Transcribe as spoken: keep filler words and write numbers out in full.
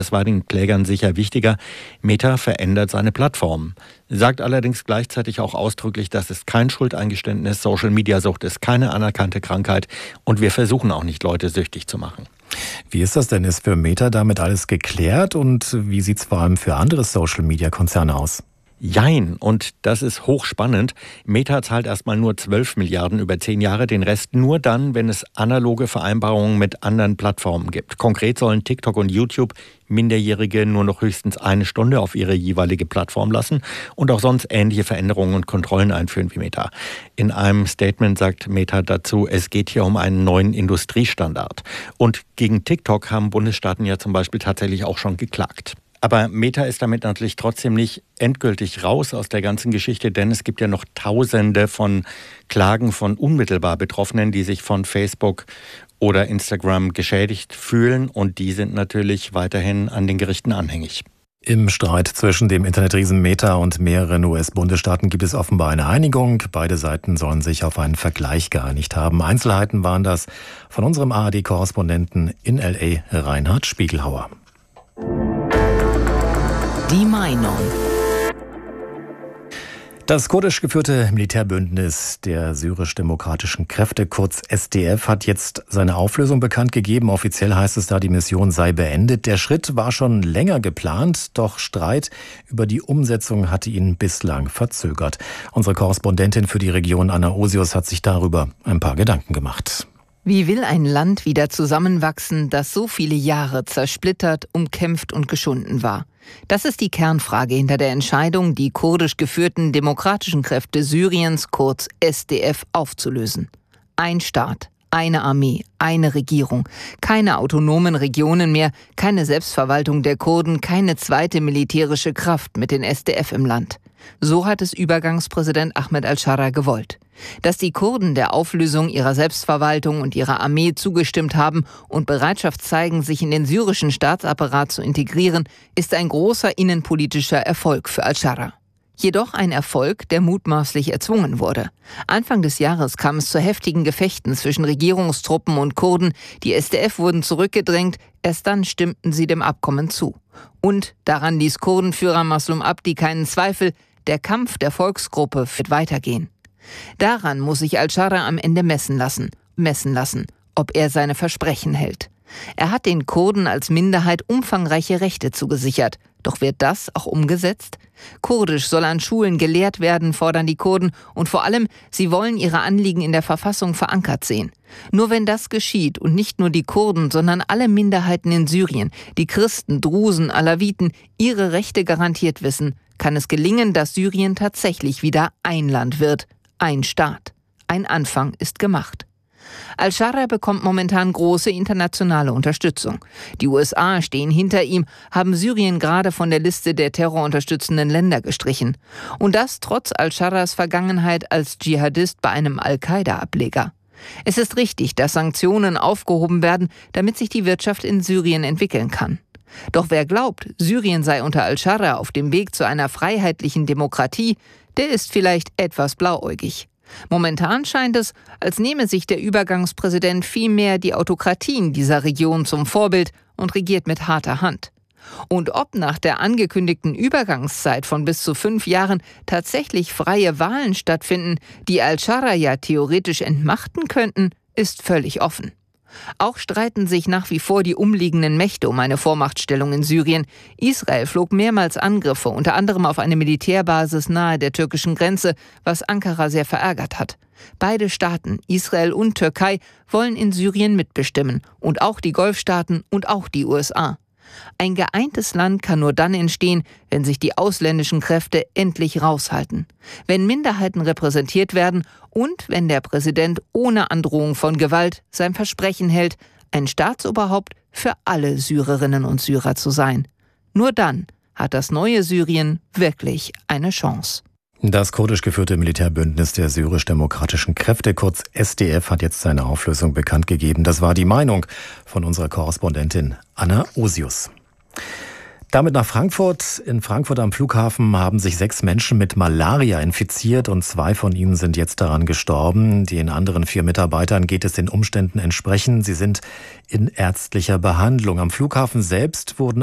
Das war den Klägern sicher wichtiger. Meta verändert seine Plattform, sagt allerdings gleichzeitig auch ausdrücklich, das ist kein Schuldeingeständnis, Social-Media-Sucht ist keine anerkannte Krankheit und wir versuchen auch nicht, Leute süchtig zu machen. Wie ist das denn? Ist für Meta damit alles geklärt und wie sieht es vor allem für andere Social-Media-Konzerne aus? Jein, und das ist hochspannend. Meta zahlt erstmal nur zwölf Milliarden über zehn Jahre, den Rest nur dann, wenn es analoge Vereinbarungen mit anderen Plattformen gibt. Konkret sollen TikTok und YouTube Minderjährige nur noch höchstens eine Stunde auf ihre jeweilige Plattform lassen und auch sonst ähnliche Veränderungen und Kontrollen einführen wie Meta. In einem Statement sagt Meta dazu, es geht hier um einen neuen Industriestandard. Und gegen TikTok haben Bundesstaaten ja zum Beispiel tatsächlich auch schon geklagt. Aber Meta ist damit natürlich trotzdem nicht endgültig raus aus der ganzen Geschichte, denn es gibt ja noch Tausende von Klagen von unmittelbar Betroffenen, die sich von Facebook oder Instagram geschädigt fühlen und die sind natürlich weiterhin an den Gerichten anhängig. Im Streit zwischen dem Internetriesen Meta und mehreren U S-Bundesstaaten gibt es offenbar eine Einigung. Beide Seiten sollen sich auf einen Vergleich geeinigt haben. Einzelheiten waren das von unserem A R D-Korrespondenten in L A, Reinhard Spiegelhauer. Die Meinung. Das kurdisch geführte Militärbündnis der syrisch-demokratischen Kräfte, kurz S D F, hat jetzt seine Auflösung bekannt gegeben. Offiziell heißt es da, die Mission sei beendet. Der Schritt war schon länger geplant, doch Streit über die Umsetzung hatte ihn bislang verzögert. Unsere Korrespondentin für die Region, Anna Osius, hat sich darüber ein paar Gedanken gemacht. Wie will ein Land wieder zusammenwachsen, das so viele Jahre zersplittert, umkämpft und geschunden war? Das ist die Kernfrage hinter der Entscheidung, die kurdisch geführten demokratischen Kräfte Syriens, kurz S D F, aufzulösen. Ein Staat, eine Armee, eine Regierung, keine autonomen Regionen mehr, keine Selbstverwaltung der Kurden, keine zweite militärische Kraft mit den S D F im Land. So hat es Übergangspräsident Ahmed al-Shara gewollt. Dass die Kurden der Auflösung ihrer Selbstverwaltung und ihrer Armee zugestimmt haben und Bereitschaft zeigen, sich in den syrischen Staatsapparat zu integrieren, ist ein großer innenpolitischer Erfolg für al-Shara. Jedoch ein Erfolg, der mutmaßlich erzwungen wurde. Anfang des Jahres kam es zu heftigen Gefechten zwischen Regierungstruppen und Kurden. Die S D F wurden zurückgedrängt, erst dann stimmten sie dem Abkommen zu. Und daran ließ Kurdenführer Maslum Abdi keinen Zweifel, der Kampf der Volksgruppe wird weitergehen. Daran muss sich al-Shara am Ende messen lassen, messen lassen, ob er seine Versprechen hält. Er hat den Kurden als Minderheit umfangreiche Rechte zugesichert. Doch wird das auch umgesetzt? Kurdisch soll an Schulen gelehrt werden, fordern die Kurden. Und vor allem, sie wollen ihre Anliegen in der Verfassung verankert sehen. Nur wenn das geschieht und nicht nur die Kurden, sondern alle Minderheiten in Syrien, die Christen, Drusen, Alawiten, ihre Rechte garantiert wissen, kann es gelingen, dass Syrien tatsächlich wieder ein Land wird, ein Staat. Ein Anfang ist gemacht. Al-Shara bekommt momentan große internationale Unterstützung. Die U S A stehen hinter ihm, haben Syrien gerade von der Liste der terrorunterstützenden Länder gestrichen. Und das trotz Al-Sharas Vergangenheit als Dschihadist bei einem Al-Qaida-Ableger. Es ist richtig, dass Sanktionen aufgehoben werden, damit sich die Wirtschaft in Syrien entwickeln kann. Doch wer glaubt, Syrien sei unter Al-Shara auf dem Weg zu einer freiheitlichen Demokratie, der ist vielleicht etwas blauäugig. Momentan scheint es, als nehme sich der Übergangspräsident vielmehr die Autokratien dieser Region zum Vorbild und regiert mit harter Hand. Und ob nach der angekündigten Übergangszeit von bis zu fünf Jahren tatsächlich freie Wahlen stattfinden, die al-Shara ja theoretisch entmachten könnten, ist völlig offen. Auch streiten sich nach wie vor die umliegenden Mächte um eine Vormachtstellung in Syrien. Israel flog mehrmals Angriffe, unter anderem auf eine Militärbasis nahe der türkischen Grenze, was Ankara sehr verärgert hat. Beide Staaten, Israel und Türkei, wollen in Syrien mitbestimmen. Und auch die Golfstaaten und auch die U S A. Ein geeintes Land kann nur dann entstehen, wenn sich die ausländischen Kräfte endlich raushalten, wenn Minderheiten repräsentiert werden und wenn der Präsident ohne Androhung von Gewalt sein Versprechen hält, ein Staatsoberhaupt für alle Syrerinnen und Syrer zu sein. Nur dann hat das neue Syrien wirklich eine Chance. Das kurdisch geführte Militärbündnis der syrisch-demokratischen Kräfte, kurz S D F, hat jetzt seine Auflösung bekannt gegeben. Das war die Meinung von unserer Korrespondentin Anna Osius. Damit nach Frankfurt. In Frankfurt am Flughafen haben sich sechs Menschen mit Malaria infiziert und zwei von ihnen sind jetzt daran gestorben. Den anderen vier Mitarbeitern geht es den Umständen entsprechend. Sie sind in ärztlicher Behandlung. Am Flughafen selbst wurden